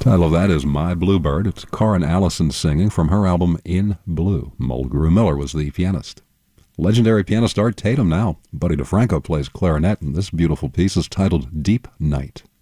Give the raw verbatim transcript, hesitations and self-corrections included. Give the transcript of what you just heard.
title of that is My Bluebird. It's Karin Allison singing from her album In Blue. Mulgrew Miller was the pianist. Legendary pianist Art Tatum now. Buddy DeFranco plays clarinet, and this beautiful piece is titled Deep Night.